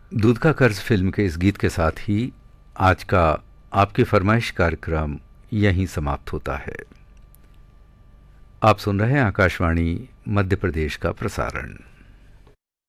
दूध का कर्ज फिल्म के इस गीत के साथ ही आज का आपकी फरमाइश कार्यक्रम यहीं समाप्त होता है। आप सुन रहे हैं आकाशवाणी मध्य प्रदेश का प्रसारण।